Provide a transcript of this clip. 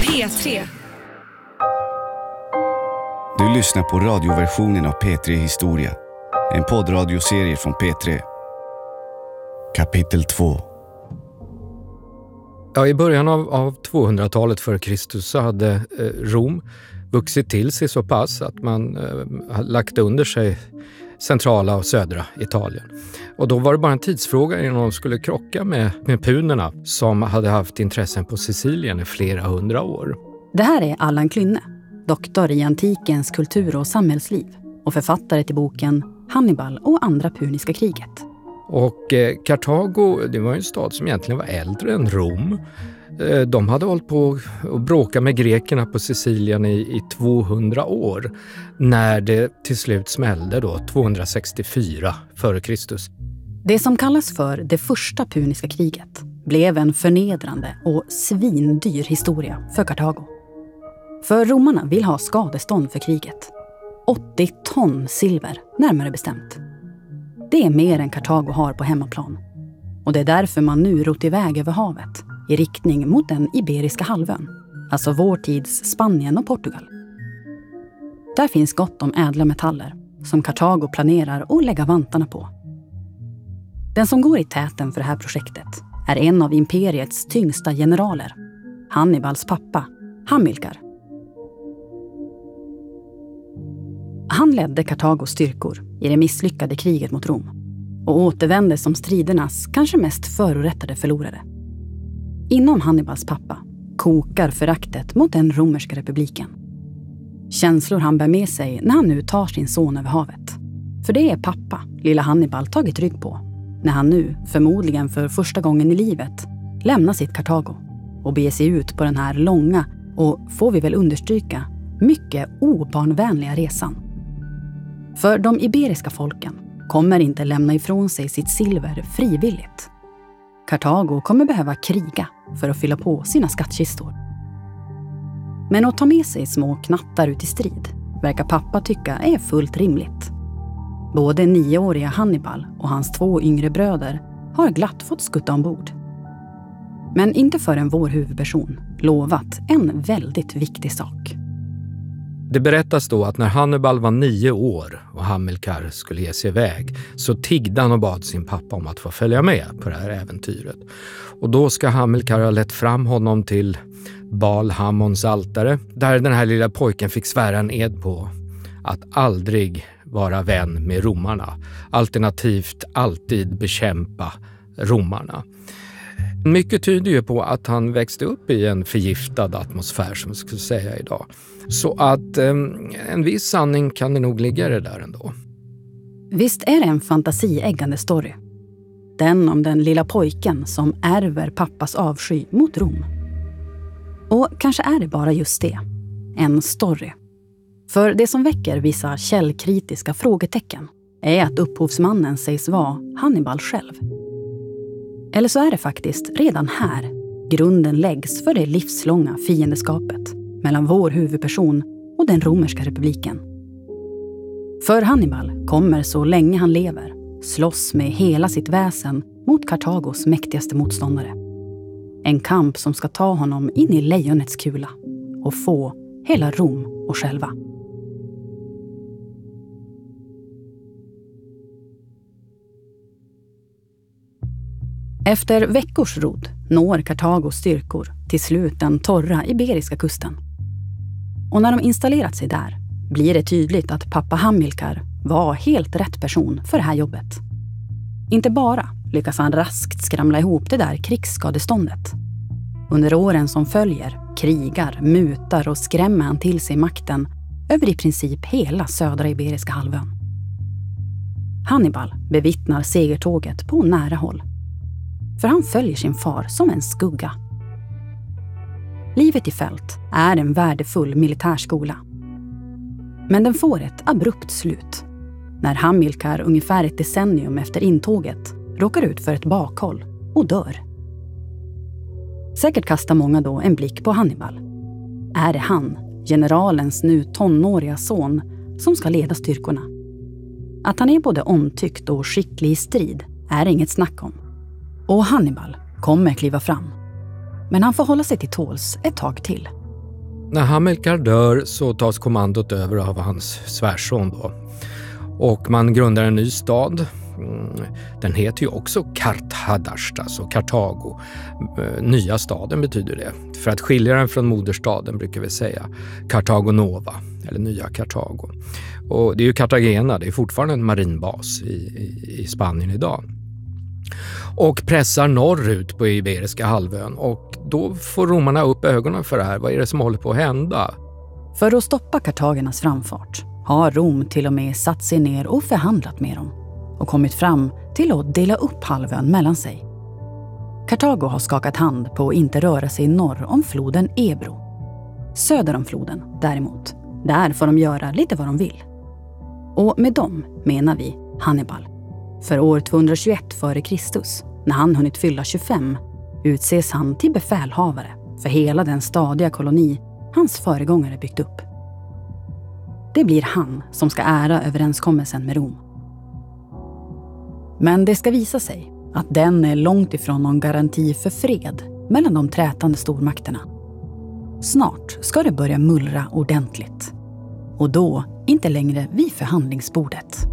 P3. Du lyssnar på radioversionen av P3 Historia. En poddradioserie från P3. Kapitel 2. Ja, i början av 200-talet före Kristus så hade Rom vuxit till sig så pass att man lagt under sig centrala och södra Italien. Och då var det bara en tidsfråga innan de skulle krocka med punerna som hade haft intressen på Sicilien i flera hundra år. Det här är Allan Klynne, doktor i antikens kultur- och samhällsliv och författare till boken Hannibal och andra puniska kriget. Och Kartago, det var en stad som egentligen var äldre än Rom. De hade hållit på att bråka med grekerna på Sicilien i 200 år när det till slut smällde då 264 före Kristus. Det som kallas för det första puniska kriget blev en förnedrande och svindyr historia för Kartago. För romarna vill ha skadestånd för kriget. 80 ton silver, närmare bestämt. Det är mer än Kartago har på hemmaplan. Och det är därför man nu rott iväg över havet i riktning mot den Iberiska halvön, alltså vår tids Spanien och Portugal. Där finns gott om ädla metaller som Kartago planerar att lägga vantarna på. Den som går i täten för det här projektet är en av imperiets tyngsta generaler, Hannibals pappa, Hamilkar. Han ledde Kartagos styrkor i det misslyckade kriget mot Rom och återvände som stridernas kanske mest förorättade förlorare. Inom Hannibals pappa kokar föraktet mot den romerska republiken. Känslor han bär med sig när han nu tar sin son över havet. För det är pappa, lilla Hannibal, tagit rygg på när han nu, förmodligen för första gången i livet, lämnar sitt Kartago och beger sig ut på den här långa och, får vi väl understryka, mycket obarnvänliga resan. För de iberiska folken kommer inte lämna ifrån sig sitt silver frivilligt. Kartago kommer behöva kriga för att fylla på sina skattkistor. Men att ta med sig små knattar ut i strid verkar pappa tycka är fullt rimligt. Både 9-åriga Hannibal och hans 2 yngre bröder har glatt fått skutta ombord. Men inte förrän vår huvudperson lovat en väldigt viktig sak. Det berättas då att när Hannibal var 9 år och Hamilkar skulle ge sig iväg så tiggde han och bad sin pappa om att få följa med på det här äventyret. Och då ska Hamilkar ha lett fram honom till Baal Hammons altare där den här lilla pojken fick svära en ed på att aldrig vara vän med romarna. Alternativt alltid bekämpa romarna. Mycket tyder ju på att han växte upp i en förgiftad atmosfär, som vi skulle säga idag. Så att en viss sanning kan det nog ligga i det där ändå. Visst är det en fantasieggande story. Den om den lilla pojken som ärver pappas avsky mot Rom. Och kanske är det bara just det. En story. För det som väcker vissa källkritiska frågetecken är att upphovsmannen sägs vara Hannibal själv. Eller så är det faktiskt redan här grunden läggs för det livslånga fiendeskapet mellan vår huvudperson och den romerska republiken. För Hannibal kommer så länge han lever slåss med hela sitt väsen mot Kartagos mäktigaste motståndare. En kamp som ska ta honom in i lejonets kula och få hela Rom och själva. Efter veckors rod når Kartagos styrkor till slut den torra iberiska kusten. Och när de installerat sig där blir det tydligt att pappa Hamilkar var helt rätt person för det här jobbet. Inte bara lyckas han raskt skramla ihop det där krigsskadeståndet. Under åren som följer krigar, mutar och skrämmer han till sig makten över i princip hela södra iberiska halvön. Hannibal bevittnar segertåget på nära håll. För han följer sin far som en skugga. Livet i fält är en värdefull militärskola. Men den får ett abrupt slut när Hamilkar ungefär ett decennium efter intåget råkar ut för ett bakhåll och dör. Säkert kastar många då en blick på Hannibal. Är det han, generalens nu tonåriga son, som ska leda styrkorna? Att han är både omtyckt och skicklig i strid är inget snack om. Och Hannibal kommer kliva fram. Men han får hålla sig till tåls ett tag till. När Hamilkar dör så tas kommandot över av hans svärson då. Och man grundar en ny stad. Den heter ju också Karthadasht, alltså Kartago. Nya staden betyder det. För att skilja den från moderstaden brukar vi säga Kartago Nova, eller nya Kartago. Och det är ju Cartagena, det är fortfarande en marinbas i Spanien idag. Och pressar norrut på Iberiska halvön, och då får romarna upp ögonen för det här. Vad är det som håller på att hända? För att stoppa kartagernas framfart har Rom till och med satt sig ner och förhandlat med dem och kommit fram till att dela upp halvön mellan sig. Kartago har skakat hand på att inte röra sig norr om floden Ebro. Söder om floden däremot, där får de göra lite vad de vill. Och med dem menar vi Hannibal. För år 221 f.Kr., när han hunnit fylla 25, utses han till befälhavare för hela den stadiga koloni hans föregångare byggt upp. Det blir han som ska ära överenskommelsen med Rom. Men det ska visa sig att den är långt ifrån någon garanti för fred mellan de trätande stormakterna. Snart ska det börja mullra ordentligt. Och då inte längre vid förhandlingsbordet.